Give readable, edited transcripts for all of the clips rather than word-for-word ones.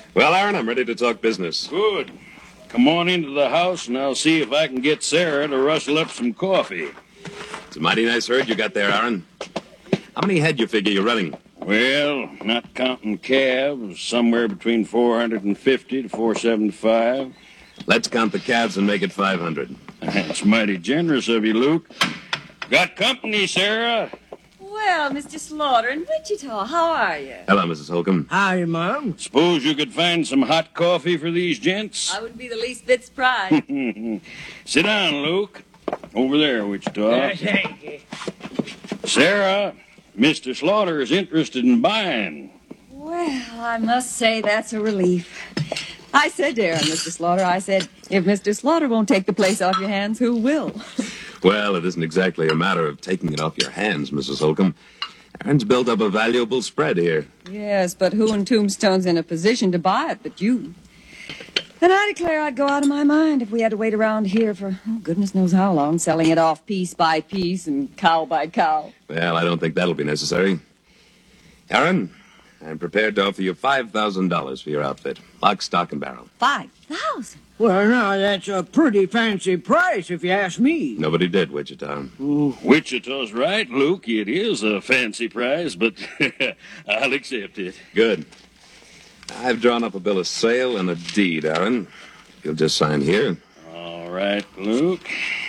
Well, Aaron, I'm ready to talk business. Good. Come on into the house, and I'll see if I can get Sarah to rustle up some coffee. It's a mighty nice herd you got there, Aaron. How many head you figure you're running? Well, not counting calves, somewhere between 450 to 475. Let's count the calves and make it 500. That's mighty generous of you, Luke. Got company, Sarah? Well, Mr. Slaughter in Wichita, how are you? Hello, Mrs. Holcomb. Hi, Mom. Suppose you could find some hot coffee for these gents? I wouldn't be the least bit surprised. Sit down, Luke. Over there, Wichita. Thank you. Sarah, Mr. Slaughter is interested in buying. Well, I must say that's a relief. I said to Aaron, Mr. Slaughter, I said, if Mr. Slaughter won't take the place off your hands, who will? Well, it isn't exactly a matter of taking it off your hands, Mrs. Holcomb. Aaron's built up a valuable spread here. Yes, but who in Tombstone's in a position to buy it but you? And I declare I'd go out of my mind if we had to wait around here for goodness knows how long, selling it off piece by piece and cow by cow. Well, I don't think that'll be necessary. Aaron, I'm prepared to offer you $5,000 for your outfit. Lock, stock, and barrel. 5,000? Well, now, that's a pretty fancy price, if you ask me. Nobody did, Wichita. Wichita's right, Luke. It is a fancy price, but I'll accept it. Good. I've drawn up a bill of sale and a deed, Aaron. If you'll just sign here. All right, Luke.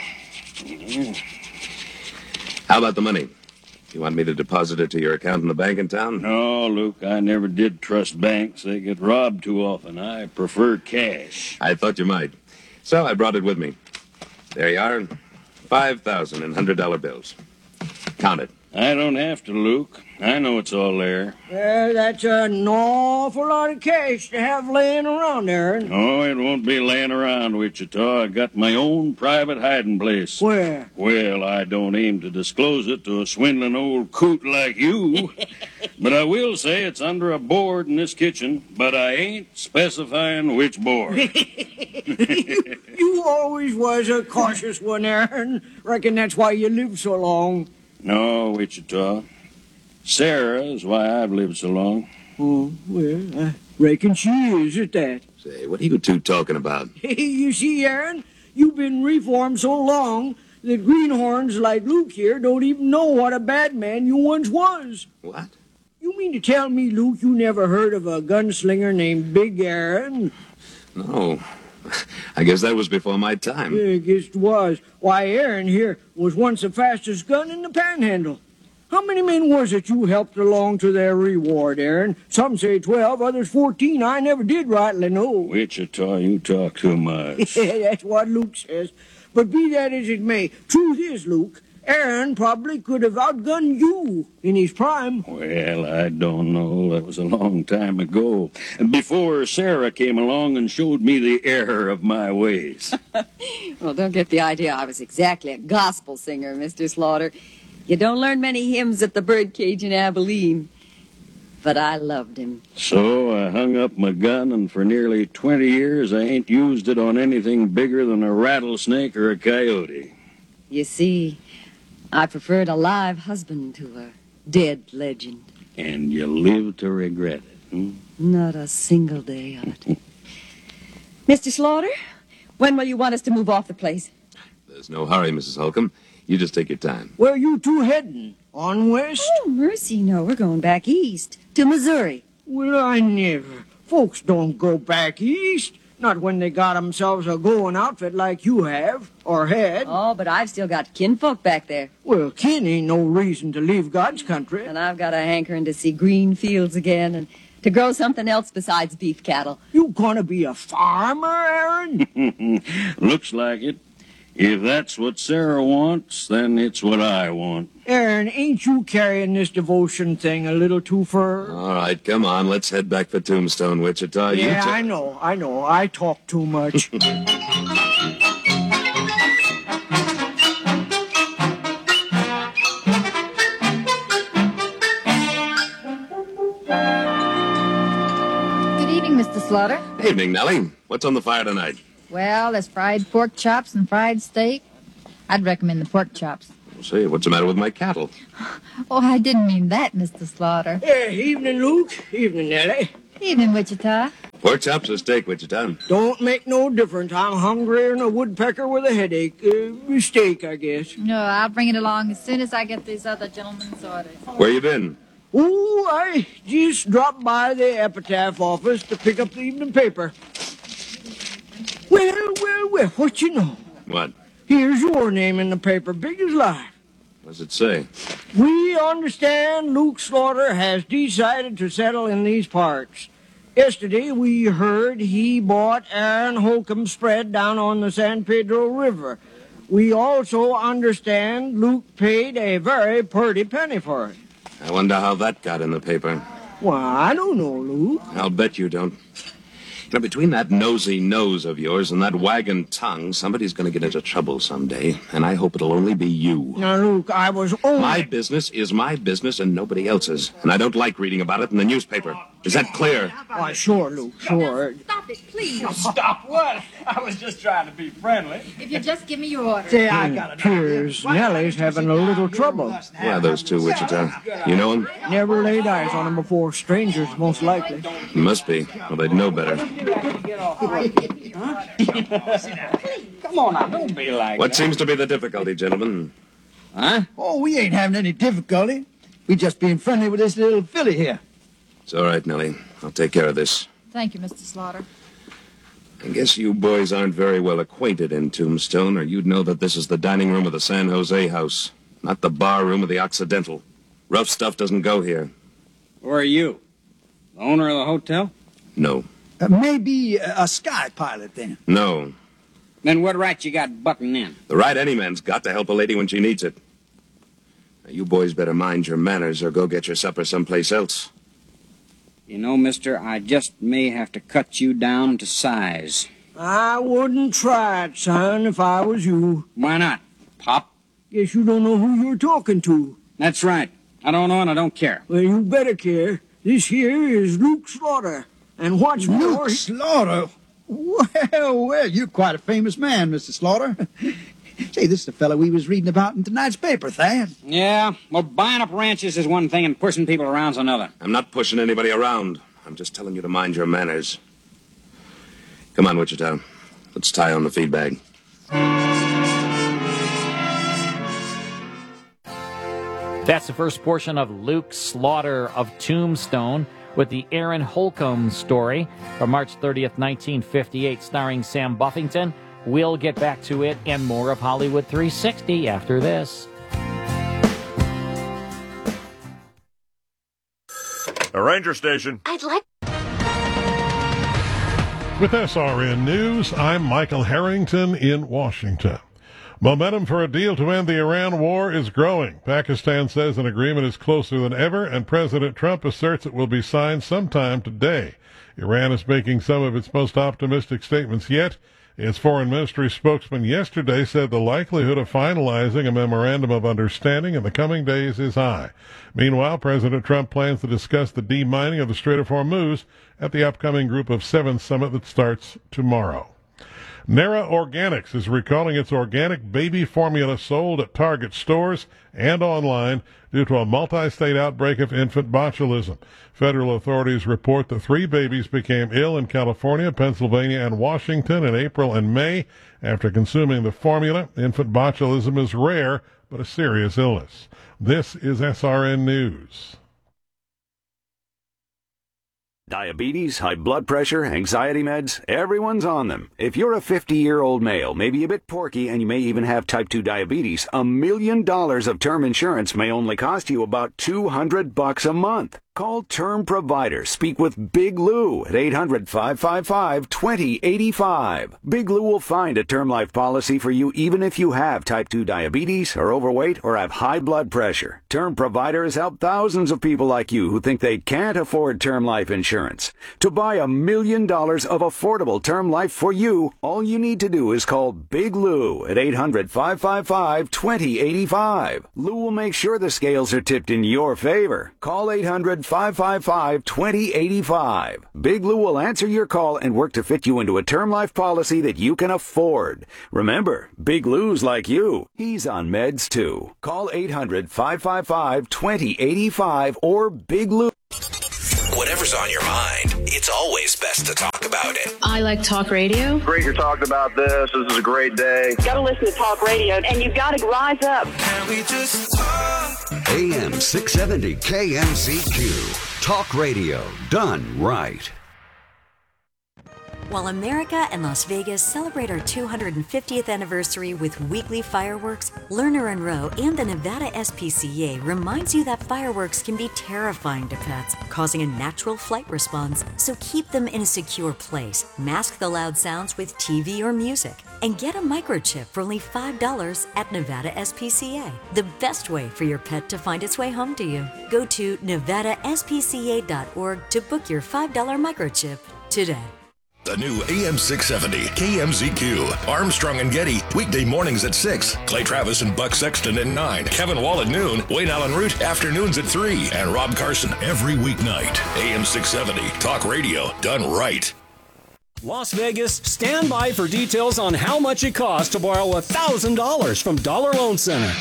How about the money? You want me to deposit it to your account in the bank in town? No, Luke, I never did trust banks. They get robbed too often. I prefer cash. I thought you might. So I brought it with me. There you are. 5,000 in $100 bills. Count it. I don't have to, Luke. I know it's all there. Well, that's an awful lot of cash to have laying around, Aaron. Oh, it won't be laying around, Wichita. I got my own private hiding place. Where? Well, I don't aim to disclose it to a swindling old coot like you. But I will say it's under a board in this kitchen, but I ain't specifying which board. You always was a cautious one, Aaron. Reckon that's why you lived so long. No, Wichita. Sarah is why I've lived so long. Oh, well, I reckon she is at that. Say, what are you two talking about? Hey, you see, Aaron, you've been reformed so long that greenhorns like Luke here don't even know what a bad man you once was. What? You mean to tell me, Luke, you never heard of a gunslinger named Big Aaron? No. I guess that was before my time. Yeah, I guess it was. Why, Aaron here was once the fastest gun in the Panhandle. How many men was it you helped along to their reward, Aaron? Some say 12, others 14. I never did rightly know. Wichita, you talk too much. That's what Luke says. But be that as it may, truth is, Luke, Aaron probably could have outgunned you in his prime. Well, I don't know. That was a long time ago. Before Sarah came along and showed me the error of my ways. Well, don't get the idea I was exactly a gospel singer, Mr. Slaughter. You don't learn many hymns at the Birdcage in Abilene. But I loved him. So I hung up my gun, and for nearly 20 years I ain't used it on anything bigger than a rattlesnake or a coyote. You see, I preferred a live husband to a dead legend. And you live to regret it, Not a single day of it. Mr. Slaughter, when will you want us to move off the place? There's no hurry, Mrs. Holcomb. You just take your time. Where you two heading? On west? Oh, mercy, no. We're going back east to Missouri. Well, I never. Folks don't go back east. Not when they got themselves a going outfit like you have, or had. Oh, but I've still got kinfolk back there. Well, kin ain't no reason to leave God's country. And I've got a hankering to see green fields again and to grow something else besides beef cattle. You gonna be a farmer, Aaron? Looks like it. If that's what Sarah wants, then it's what I want. Aaron, ain't you carrying this devotion thing a little too far? All right, come on. Let's head back for Tombstone, Wichita. Yeah, I know. I talk too much. Good evening, Mr. Slaughter. Evening, Nellie. What's on the fire tonight? Well, there's fried pork chops and fried steak. I'd recommend the pork chops. We'll see. What's the matter with my cattle? Oh, I didn't mean that, Mr. Slaughter. Evening, Luke. Evening, Nellie. Evening, Wichita. Pork chops or steak, Wichita? Don't make no difference. I'm hungrier than a woodpecker with a headache. Steak, I guess. No, I'll bring it along as soon as I get these other gentlemen's orders. Where you been? Oh, I just dropped by the epitaph office to pick up the evening paper. Well, what you know? What? Here's your name in the paper, big as life. What does it say? We understand Luke Slaughter has decided to settle in these parts. Yesterday we heard he bought Aaron Holcomb's spread down on the San Pedro River. We also understand Luke paid a very pretty penny for it. I wonder how that got in the paper. Why, I don't know, Luke. I'll bet you don't. You know, between that nosy nose of yours and that wagging tongue, somebody's going to get into trouble someday, and I hope it'll only be you. Now, Luke, I was only... My business is my business and nobody else's, and I don't like reading about it in the newspaper. Is that clear? Why, sure, Luke, sure. Stop it, please. Stop what? I was just trying to be friendly. If you just give me your order. Say, I got it. Appears Nellie's having a little trouble. Yeah, those two, Wichita. You know them? Never laid eyes on him before. Strangers, most likely. Must be. Well, they'd know better. Come on now, don't be like What that. seems to be the difficulty, gentlemen? Huh? Oh, we ain't having any difficulty. We just being friendly with this little filly here. It's all right, Nellie. I'll take care of this. Thank you, Mr. Slaughter. I guess you boys aren't very well acquainted in Tombstone, or you'd know that this is the dining room of the San Jose House, not the bar room of the Occidental. Rough stuff doesn't go here. Who are you? The owner of the hotel? No. Maybe a sky pilot then. No. Then what right you got butting in? The right any man's got to help a lady when she needs it. Now, you boys better mind your manners or go get your supper someplace else. You know, mister, I just may have to cut you down to size. I wouldn't try it, son, if I was you. Why not? Pop? Guess you don't know who you're talking to. That's right. I don't know and I don't care. Well, you better care. This here is Luke Slaughter. And what's more... Luke Slaughter? Well, you're quite a famous man, Mr. Slaughter. Say, this is the fellow we was reading about in tonight's paper, Thad. Yeah, well, buying up ranches is one thing and pushing people around's another. I'm not pushing anybody around. I'm just telling you to mind your manners. Come on, Wichita. Let's tie on the feed bag. That's the first portion of Luke Slaughter of Tombstone with the Aaron Holcomb story from March 30th, 1958, starring Sam Buffington. We'll get back to it and more of Hollywood 360 after this. A ranger station. I'd like... With SRN News, I'm Michael Harrington in Washington. Momentum for a deal to end the Iran war is growing. Pakistan says an agreement is closer than ever, and President Trump asserts it will be signed sometime today. Iran is making some of its most optimistic statements yet. Its foreign ministry spokesman yesterday said the likelihood of finalizing a memorandum of understanding in the coming days is high. Meanwhile, President Trump plans to discuss the demining of the Strait of Hormuz at the upcoming Group of Seven summit that starts tomorrow. Nera Organics is recalling its organic baby formula sold at Target stores and online due to a multi-state outbreak of infant botulism. Federal authorities report the 3 babies became ill in California, Pennsylvania, and Washington in April and May after consuming the formula. Infant botulism is rare, but a serious illness. This is SRN News. Diabetes, high blood pressure, anxiety meds, everyone's on them. If you're a 50-year-old male, maybe a bit porky, and you may even have type 2 diabetes, $1 million of term insurance may only cost you about $200 a month. Call Term Provider. Speak with Big Lou at 800-555-2085. Big Lou will find a term life policy for you even if you have type 2 diabetes, are overweight, or have high blood pressure. Term Provider has helped thousands of people like you who think they can't afford term life insurance. To buy $1 million of affordable term life for you, all you need to do is call Big Lou at 800-555-2085. Lou will make sure the scales are tipped in your favor. Call 800-555-2085. Big Lou will answer your call and work to fit you into a term life policy that you can afford. Remember, Big Lou's like you. He's on meds too. Call 800-555-2085 or Big Lou. Whatever's on your mind, it's always best to talk about it. I like talk radio. Great you're talking about this. This is a great day. Got to listen to talk radio, and you've got to rise up. Can we just talk? AM 670 KMZQ. Talk radio done right. While America and Las Vegas celebrate our 250th anniversary with weekly fireworks, Lerner and Rowe and the Nevada SPCA reminds you that fireworks can be terrifying to pets, causing a natural flight response. So keep them in a secure place, mask the loud sounds with TV or music, and get a microchip for only $5 at Nevada SPCA. The best way for your pet to find its way home to you. Go to nevadaspca.org to book your $5 microchip today. The new AM 670 KMZQ. Armstrong and Getty, weekday mornings at 6. Clay Travis and Buck Sexton at 9. Kevin Wall at noon. Wayne Allen Root, afternoons at 3. And Rob Carson every weeknight. AM 670, talk radio done right. Las Vegas, stand by for details on how much it costs to borrow $1,000 from Dollar Loan Center.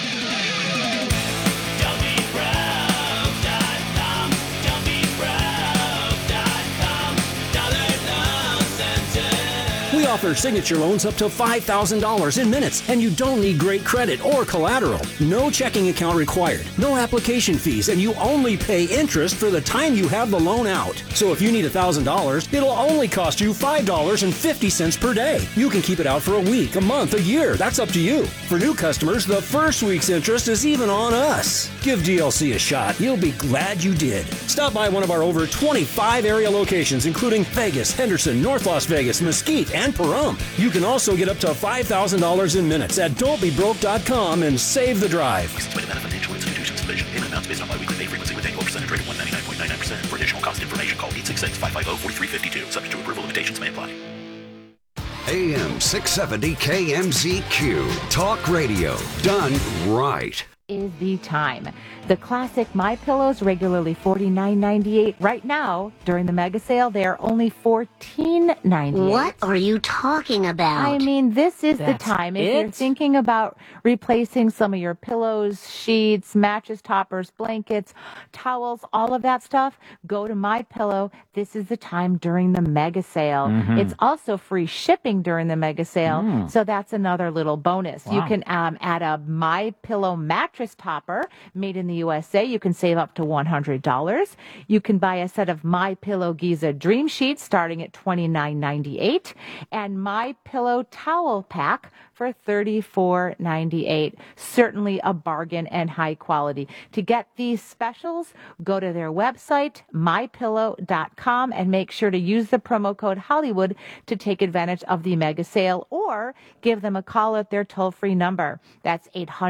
We offer signature loans up to $5,000 in minutes, and you don't need great credit or collateral. No checking account required, no application fees, and you only pay interest for the time you have the loan out. So if you need $1,000, it'll only cost you $5.50 per day. You can keep it out for a week, a month, a year. That's up to you. For new customers, the first week's interest is even on us. Give DLC a shot. You'll be glad you did. Stop by one of our over 25 area locations, including Vegas, Henderson, North Las Vegas, Mesquite, and Pahrump. You can also get up to $5,000 in minutes at don'tbebroke.com and save the drive. By Nevada Financial Institutions Division. Payment amounts based on biweekly pay frequency with annual percentage rate of 199.99%. For additional cost information, call 866-550-4352. Subject to approval, limitations may apply. AM 670 KMZQ. Talk radio done right. Is the time. The classic My Pillows, regularly $49.98. Right now, during the mega sale, they are only $14.98. What are you talking about? I mean, this is the time. If you're thinking about replacing some of your pillows, sheets, mattress toppers, blankets, towels, all of that stuff, go to My Pillow. This is the time during the mega sale. Mm-hmm. It's also free shipping during the mega sale, so that's another little bonus. Wow. You can add a My Pillow mattress topper made in the USA. You can save up to $100. You can buy a set of My Pillow Giza Dream Sheets starting at $29.98 and My Pillow Towel Pack for $34.98. Certainly a bargain and high quality. To get these specials, go to their website, mypillow.com, and make sure to use the promo code Hollywood to take advantage of the mega sale, or give them a call at their toll-free number. That's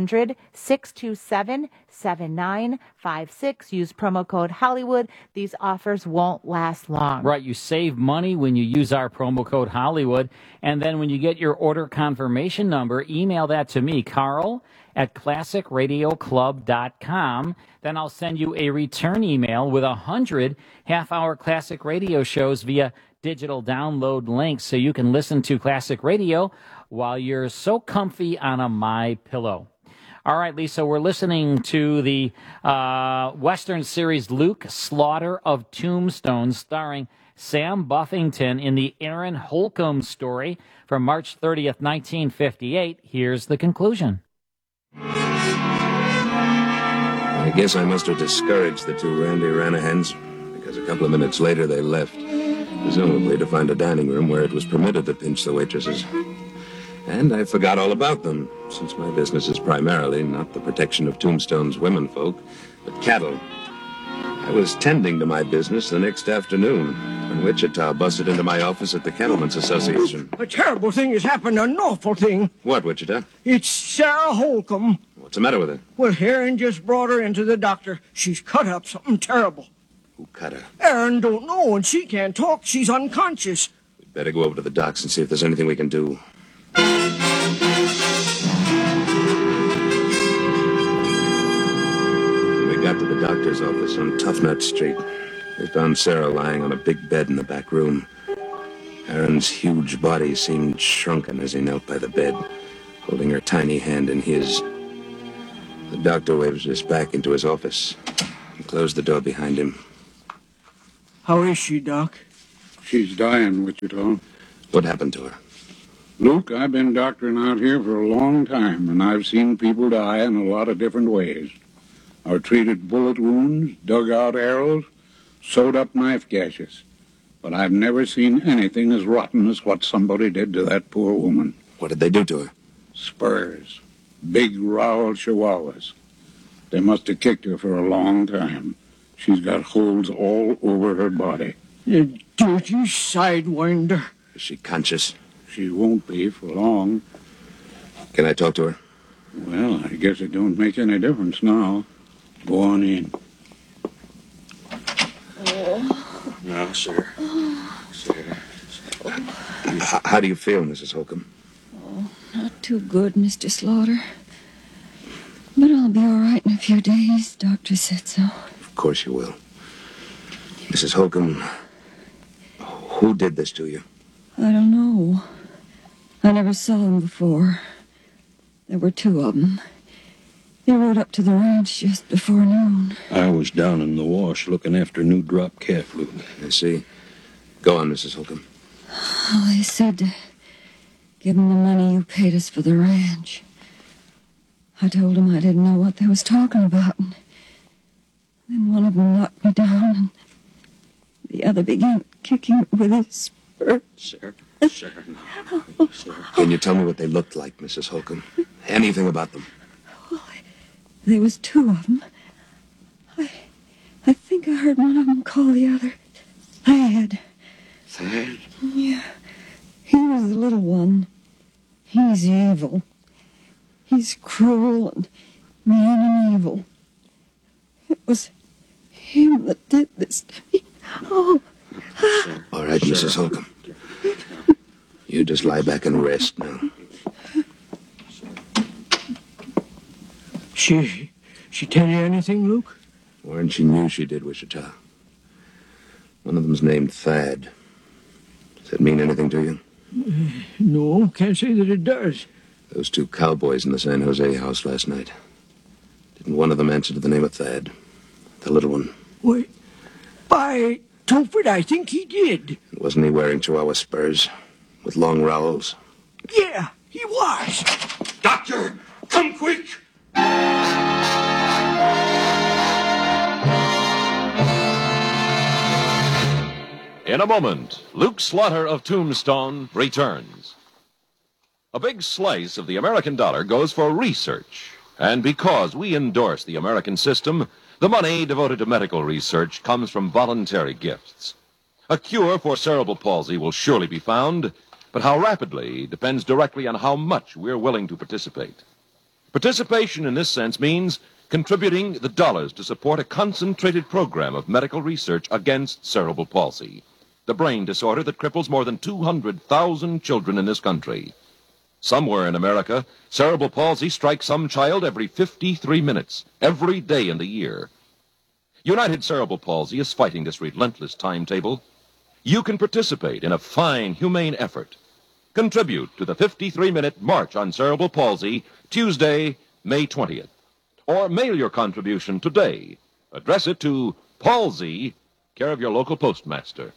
800-627-7956. Use promo code Hollywood. These offers won't last long. Right, you save money when you use our promo code Hollywood, and then when you get your order confirmation number, email that to me, Carl at classicradioclub.com. Then I'll send you a return email with 100 half-hour classic radio shows via digital download links, so you can listen to classic radio while you're so comfy on a My Pillow. All right, Lisa, we're listening to the Western series Luke Slaughter of Tombstone, starring Sam Buffington in the Aaron Holcomb story from March 30th, 1958. Here's the conclusion. I guess I must have discouraged the two Randy Ranahans, because a couple of minutes later they left, presumably to find a dining room where it was permitted to pinch the waitresses. And I forgot all about them, since my business is primarily not the protection of Tombstone's womenfolk, but cattle. I was tending to my business the next afternoon when Wichita busted into my office at the Cattlemen's Association. A terrible thing has happened, an awful thing. What, Wichita? It's Sarah Holcomb. What's the matter with her? Well, Aaron just brought her into the doctor. She's cut up something terrible. Who cut her? Aaron don't know, and she can't talk. She's unconscious. We'd better go over to the docks and see if there's anything we can do. We got to the doctor's office on Tough Nut Street. We found Sarah lying on a big bed in the back room. Aaron's huge body seemed shrunken as he knelt by the bed, holding her tiny hand in his. The doctor waved us back into his office and closed the door behind him. How is she, Doc? She's dying, Wichita. What happened to her? Luke, I've been doctoring out here for a long time, and I've seen people die in a lot of different ways. I've treated bullet wounds, dug out arrows, sewed up knife gashes. But I've never seen anything as rotten as what somebody did to that poor woman. What did they do to her? Spurs. Big rowel chihuahuas. They must have kicked her for a long time. She's got holes all over her body. You dirty sidewinder. Is she conscious? She won't be for long. Can I talk to her? Well, I guess it don't make any difference now. Go on in. No, sir. How do you feel, Mrs. Holcomb? Oh, not too good, Mr. Slaughter. But I'll be all right in a few days. Doctor said so. Of course you will. Mrs. Holcomb, who did this to you? I don't know. I never saw them before. There were two of them. They rode up to the ranch just before noon. I was down in the wash looking after new drop calf, Luke. I see. Go on, Mrs. Holcomb. Well, they said to give them the money you paid us for the ranch. I told them I didn't know what they was talking about. And then one of them knocked me down, and the other began kicking with his spurs. Sir. Can you tell me what they looked like, Mrs. Holcomb? Anything about them? There was two of them. I think I heard one of them call the other Thad. Thad? Yeah. He was the little one. He's evil. He's cruel and mean and evil. It was him that did this to me. Oh. All right, Mrs. Holcomb. You just lie back and rest now. She tell you anything, Luke? Warren, she knew she did, Wichita. One of them's named Thad. Does that mean anything to you? No, can't say that it does. Those two cowboys in the San Jose house last night. Didn't one of them answer to the name of Thad? The little one. Why, by Tophet, I think he did. Wasn't he wearing Chihuahua spurs with long rowels? Yeah, he was. Doctor, come quick! In a moment, Luke Slaughter of Tombstone returns. A big slice of the American dollar goes for research. And because we endorse the American system, the money devoted to medical research comes from voluntary gifts. A cure for cerebral palsy will surely be found, but how rapidly depends directly on how much we're willing to participate. Participation in this sense means contributing the dollars to support a concentrated program of medical research against cerebral palsy, the brain disorder that cripples more than 200,000 children in this country. Somewhere in America, cerebral palsy strikes some child every 53 minutes, every day in the year. United Cerebral Palsy is fighting this relentless timetable. You can participate in a fine, humane effort. Contribute to the 53-minute March on Cerebral Palsy, Tuesday, May 20th. Or mail your contribution today. Address it to Palsy, care of your local postmaster.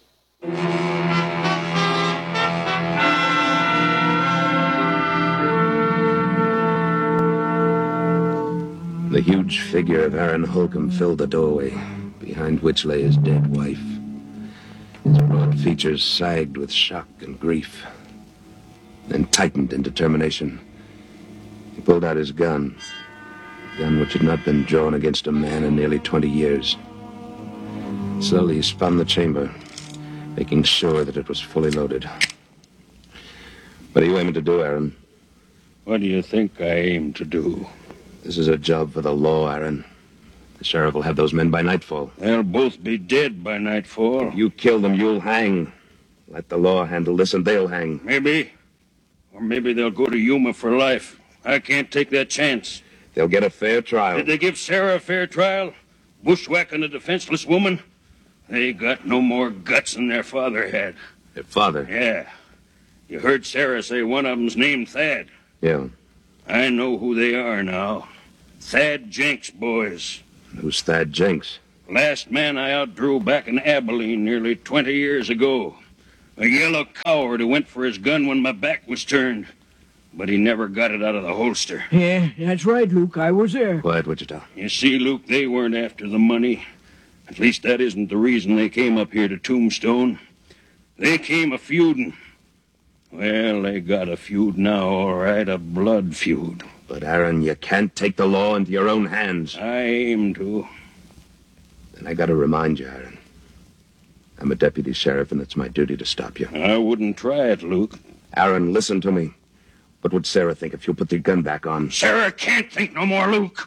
The huge figure of Aaron Holcomb filled the doorway, behind which lay his dead wife. His broad features sagged with shock and grief, then tightened in determination. He pulled out his gun, a gun which had not been drawn against a man in nearly 20 years. Slowly he spun the chamber, making sure that it was fully loaded. What are you aiming to do, Aaron? What do you think I aim to do? This is a job for the law, Aaron. The sheriff will have those men by nightfall. They'll both be dead by nightfall. If you kill them, you'll hang. Let the law handle this and they'll hang. Maybe. Or maybe they'll go to Yuma for life. I can't take that chance. They'll get a fair trial. Did they give Sarah a fair trial? Bushwhacking a defenseless woman? They got no more guts than their father had. Their father? Yeah. You heard Sarah say one of them's named Thad. Yeah. I know who they are now. Thad Jenks boys. Who's Thad Jenks? Last man I outdrew back in Abilene nearly 20 years ago. A yellow coward who went for his gun when my back was turned. But he never got it out of the holster. Yeah, that's right, Luke. I was there. Quiet, Wichita. You see, Luke, they weren't after the money. At least that isn't the reason they came up here to Tombstone. They came a-feuding. Well, they got a feud now, all right, a blood feud. But, Aaron, you can't take the law into your own hands. I aim to. And I gotta remind you, Aaron. I'm a deputy sheriff, and it's my duty to stop you. I wouldn't try it, Luke. Aaron, listen to me. What would Sarah think if you put the gun back on? Sarah can't think no more, Luke.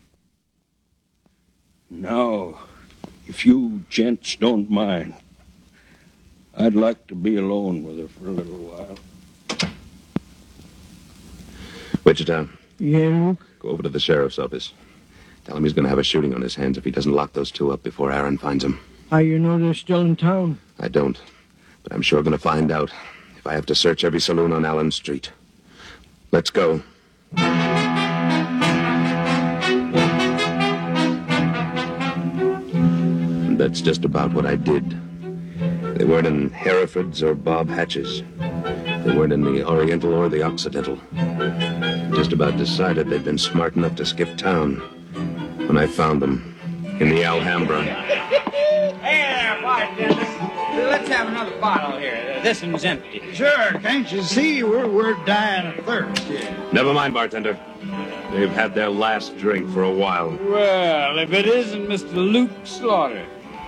Now, if you gents don't mind, I'd like to be alone with her for a little while. Wichita. Yeah, Luke? Go over to the sheriff's office. Tell him he's going to have a shooting on his hands if he doesn't lock those two up before Aaron finds them. How you know they're still in town? I don't. But I'm sure going to find out if I have to search every saloon on Allen Street. Let's go. And that's just about what I did. They weren't in Hereford's or Bob Hatch's. They weren't in the Oriental or the Occidental. Just about decided they'd been smart enough to skip town when I found them in the Alhambra. Hey there, bartender. Let's have another bottle here. This one's empty. Sure, can't you see we're dying of thirst here? Never mind, bartender. They've had their last drink for a while. Well, if it isn't Mr. Luke Slaughter.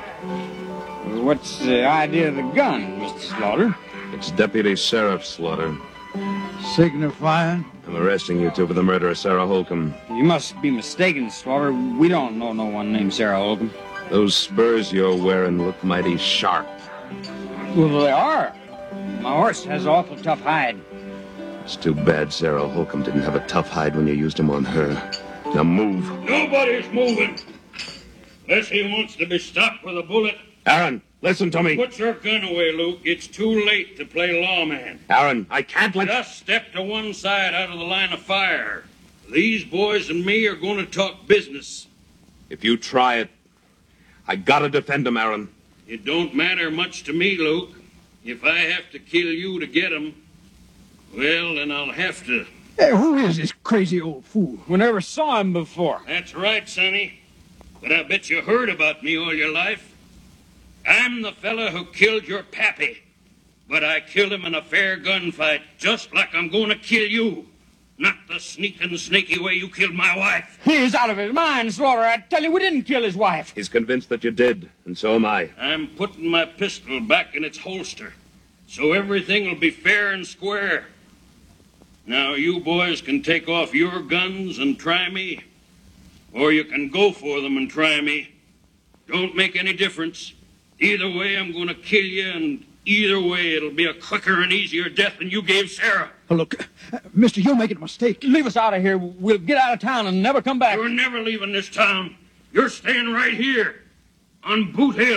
What's the idea of the gun, Mr. Slaughter? It's Deputy Sheriff Slaughter. Signifying? I'm arresting you two for the murder of Sarah Holcomb. You must be mistaken, Slaughter. We don't know no one named Sarah Holcomb. Those spurs you're wearing look mighty sharp. Well, they are. My horse has an awful tough hide. It's too bad Sarah Holcomb didn't have a tough hide when you used him on her. Now move. Nobody's moving. Unless he wants to be stopped with a bullet. Aaron, listen to me. Put your gun away, Luke. It's too late to play lawman. Aaron, I can't let... Just step to one side out of the line of fire. These boys and me are going to talk business. If you try it, I gotta defend him, Aaron. It don't matter much to me, Luke. If I have to kill you to get him, well, then I'll have to. Hey, who is this crazy old fool? We never saw him before. That's right, Sonny. But I bet you heard about me all your life. I'm the fella who killed your pappy. But I killed him in a fair gunfight, just like I'm going to kill you. Not the sneaking, snaky way you killed my wife. He's out of his mind, Slaughter. I tell you, we didn't kill his wife. He's convinced that you did, and so am I. I'm putting my pistol back in its holster, so everything will be fair and square. Now, you boys can take off your guns and try me, or you can go for them and try me. Don't make any difference. Either way, I'm going to kill you, and either way, it'll be a quicker and easier death than you gave Sarah. Oh, look, mister, you're making a mistake. Leave us out of here. We'll get out of town and never come back. You're never leaving this town. You're staying right here on Boot Hill.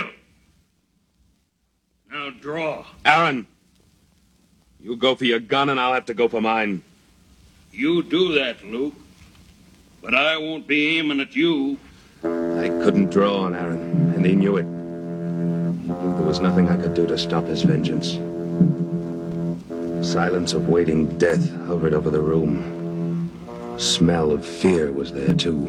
Now draw. Aaron, you go for your gun and I'll have to go for mine. You do that, Luke. But I won't be aiming at you. I couldn't draw on Aaron, and he knew it. He knew there was nothing I could do to stop his vengeance. The silence of waiting death hovered over the room. Smell of fear was there, too.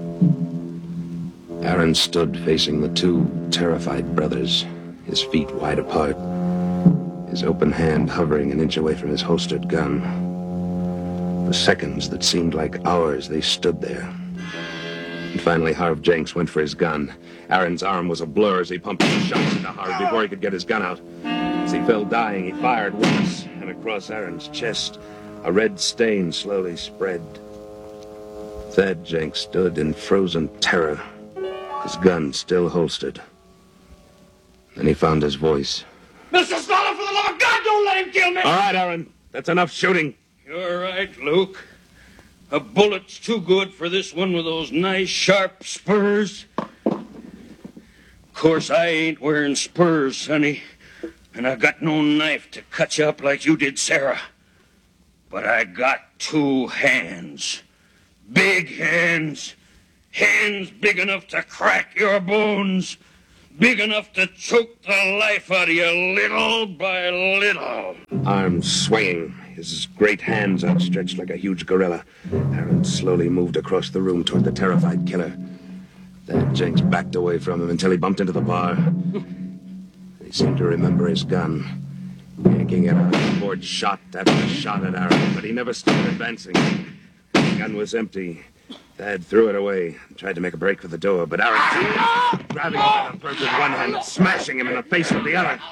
Aaron stood facing the two terrified brothers, his feet wide apart, his open hand hovering an inch away from his holstered gun. For seconds that seemed like hours, they stood there. And finally, Harv Jenks went for his gun. Aaron's arm was a blur as he pumped his shots into Harv before he could get his gun out. As he fell dying, he fired once, and across Aaron's chest, a red stain slowly spread. Thad Jenks stood in frozen terror, his gun still holstered. Then he found his voice. Mr. Slaughter, for the love of God, don't let him kill me! All right, Aaron. That's enough shooting. You're right, Luke. A bullet's too good for this one with those nice, sharp spurs. Of course, I ain't wearing spurs, Sonny. And I got no knife to cut you up like you did, Sarah. But I got two hands. Big hands. Hands big enough to crack your bones. Big enough to choke the life out of you little by little. Arms swaying, his great hands outstretched like a huge gorilla, Aaron slowly moved across the room toward the terrified killer. Then Jenks backed away from him until he bumped into the bar. He seemed to remember his gun. Yanking it out, he poured shot after shot at Aaron, but he never stopped advancing. The gun was empty. Thad threw it away and tried to make a break for the door, but Aaron, grabbing him by the throat with one hand and smashing him in the face with the other.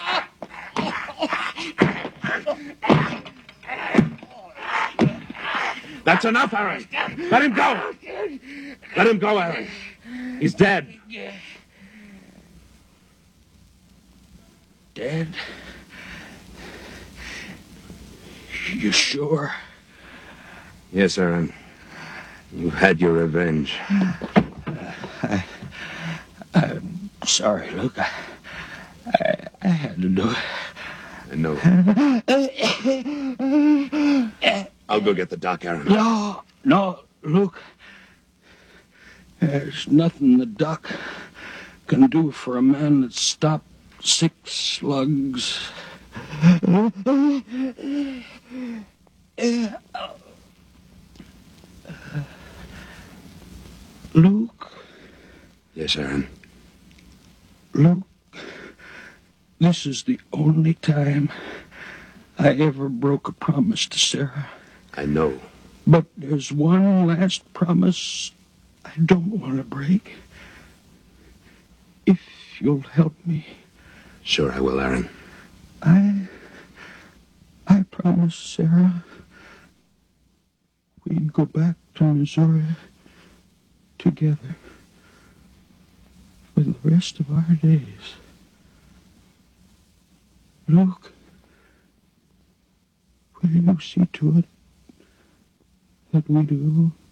That's enough, Aaron. Let him go. Let him go, Aaron. He's dead. Dead? You sure? Yes, Aaron. You've had your revenge. I'm sorry, Luke. I had to do it. I know. I'll go get the doc, Aaron. No, Luke. There's nothing the doc can do for a man that's stopped 6 slugs. Luke? Yes, Aaron. Luke, this is the only time I ever broke a promise to Sarah. I know. But there's one last promise I don't want to break. If you'll help me. Sure I will, Aaron. I promised Sarah we'd go back to Missouri together for the rest of our days. Luke, will you see to it that we do?